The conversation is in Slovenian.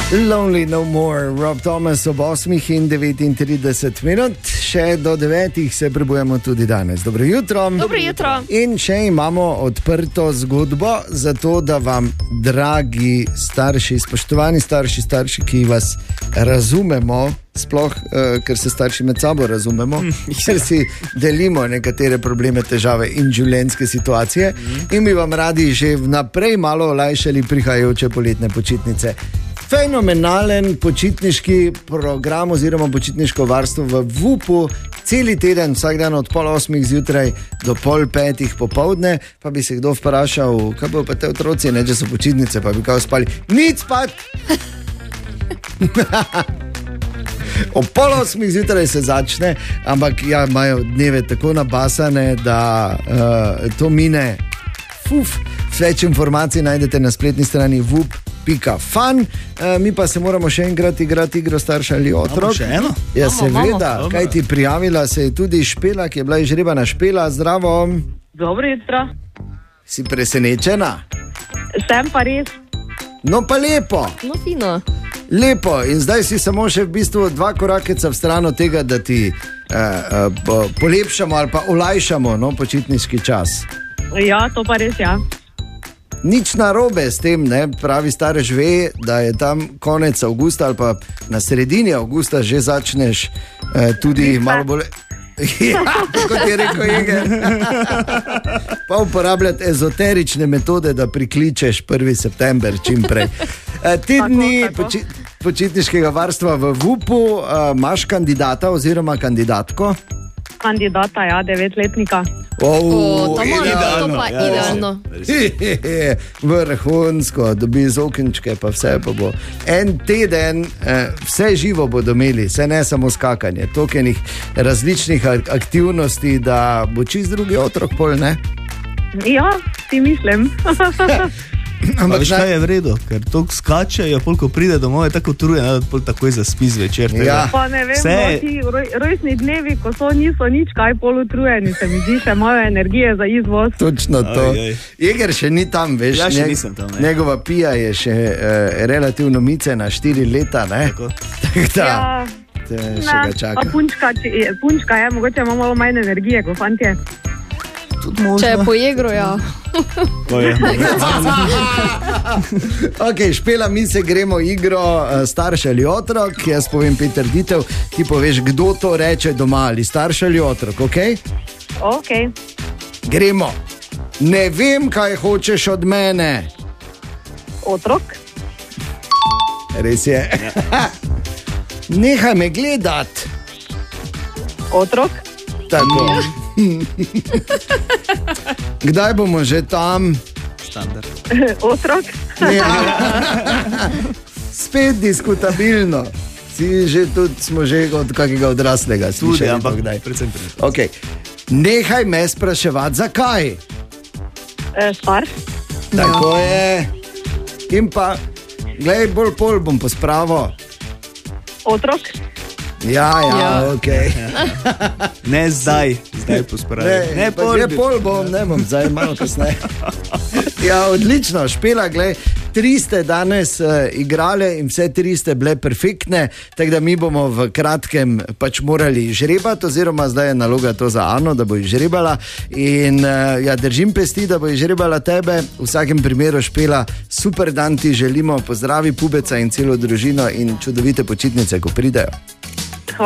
Lonely No More, Rob Thomas ob 8:39 minut, še do 9 se prebujemo tudi danes. Dobro jutro. Dobro jutro. In še imamo odprto zgodbo, zato da vam, dragi starši, spoštovani starši, ki vas razumemo, sploh, ker se starši med sabo razumemo, ker si delimo nekatere probleme, težave in življenjske situacije in bi vam radi že vnaprej malo olajšali prihajajoče poletne počitnice. Fenomenalen počitniški program oziroma počitniško varstvo v VUP-u, celi teden, vsak dan od 7:30 zjutraj do 4:30 popoldne, pa bi se kdo vprašal, kaj bo pa te otroci, ne, če so počitnice, pa bi kao spali, nič spat! Ob 7:30 zjutraj se začne, ampak ja, imajo dneve tako nabasane, da to mine. Več informacij najdete na spletni strani vup.fun. Mi pa se moramo še enkrat igrati igro starša ali otrok. Še eno? Ja, seveda, kaj ti prijavila se je tudi Špela, ki je bila izžrebana. Špela, zdravo. Dobro jutro. Si presenečena? Sem pa res. No pa lepo. No, fino. Lepo, in zdaj si samo še v bistvu 2 korakeca v stran od tega, da ti polepšamo ali pa olajšamo počitniški čas. Ja, to pa res, ja. Nič narobe s tem, ne? Pravi starež ve, da je tam konec avgusta ali pa na sredini avgusta že začneš tudi malo bolj... Ja, kot je rekel Jeger. Pa uporabljati ezoterične metode, da prikličeš 1. september čim prej. Te dni počitniškega varstva v VUP-u, imaš kandidata oziroma kandidatko? Kandidata, ja, 9-letnika. To pa idealno. Vrhunsko, dobi z okenčke, pa vse pa bo. En teden, vse živo bodo imeli, se ne samo skakanje, tokenih različnih aktivnosti, da bo čist drugi otrok pol, ne? Ja, si mislim. Ampak kaj je v redu, ker to skačejo, ko pride domov, je tako utrujen, da pol takoj zaspi zvečer. Ja. Pa ne vem, ti rojstni dnevi, ko niso nič kaj pol utrujeni, se mi zdi, še imajo energije za izvoz. Točno to. Jeger še ni tam, veš, ja, še nisem tam, ne. Njegova pija je še relativno micena, 4 leta, ne? Tako. Ja. Še ga čaka. A punčka je, mogoče ima malo manj energije, kot fantje. Če je po Jegru, ja. Ok, Špela, mi se gremo igro starš ali otrok. Jaz povem 5 trditev, ti poveš, kdo to reče doma, ali starš ali otrok, ok? Ok. Gremo. Ne vem, kaj hočeš od mene. Otrok. Res je. Nehaj me gledat. Otrok. Tako. Kdaj bomo že tam? Standard. Otrok. Ja. Spet diskutabilno. Smo že od kakega odraslega. Tudi, ampak kdaj. Predvsem prej. Okay. Nehaj me spraševati, zakaj. Starš. Tako je. In pa, glej, bolj pol bom pospravil. Otrok. Ja, ok. Ne zdaj pospravim. Ne, pol bom, ne bom, zdaj malo kasneje. Ja, odlično, Špela, glej, 3 ste danes igrale in vse 3 ste bile perfektne, tako da mi bomo v kratkem pač morali žrebati, oziroma zdaj je naloga to za Ano, da bo izžrebala in ja, držim pesti, da bo izžrebala tebe. V vsakem primeru, Špela, super dan ti želimo, pozdravi Pubeca in celo družino in čudovite počitnice, ko pridejo.